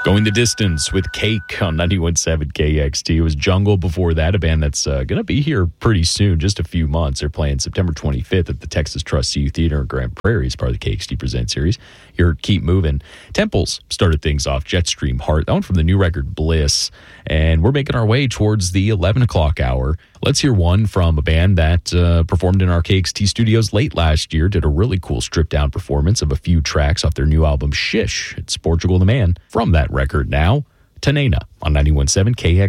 Going the Distance with Cake on 91.7 KXT. It was Jungle before that, a band that's going to be here pretty soon, just a few months. They're playing September 25th at the Texas Trust CU Theater in Grand Prairie as part of the KXT Present series. Your Keep Moving. Temples started things off, Jetstream Heart, that one from the new record Bliss. And we're making our way towards the 11 o'clock hour. Let's hear one from a band that performed in our KXT studios late last year, did a really cool stripped-down performance of a few tracks off their new album, Shish. It's Portugal the Man. From that record now, Tanena on 91.7 KXT.